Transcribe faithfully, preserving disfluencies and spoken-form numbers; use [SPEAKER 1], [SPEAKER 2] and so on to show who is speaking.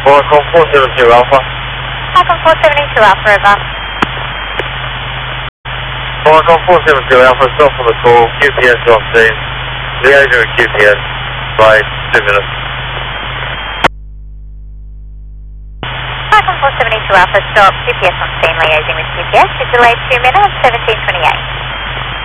[SPEAKER 1] Falcon four seven two Alpha.
[SPEAKER 2] Falcon four seven two Alpha, over.
[SPEAKER 1] Falcon four seven two Alpha, stop on the call, Q P S on scene. Liaison with Q P S by two minutes.
[SPEAKER 2] Falcon four seven two Alpha, stop, Q P S on scene, liaising with Q P S, is delayed two minutes, seventeen twenty-eight.